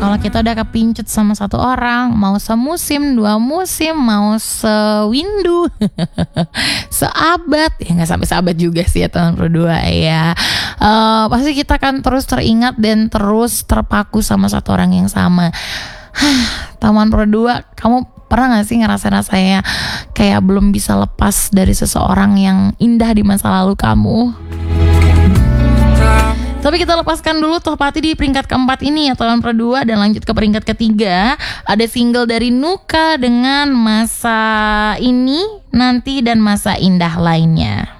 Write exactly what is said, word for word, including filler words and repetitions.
Kalau kita udah kepincut sama satu orang, mau semusim, dua musim, mau sewindu, seabad, ya nggak sampai seabad juga sih ya teman berdua ya. Uh, pasti kita akan terus teringat dan terus terpaku sama satu orang yang sama. Teman berdua, kamu pernah gak sih ngerasain rasanya kayak belum bisa lepas dari seseorang yang indah di masa lalu kamu? Tapi kita lepaskan dulu Tohpati di peringkat keempat ini ya teman berdua, dan lanjut ke peringkat ketiga. Ada single dari Nuka dengan Masa Ini, Nanti, dan Masa Indah Lainnya.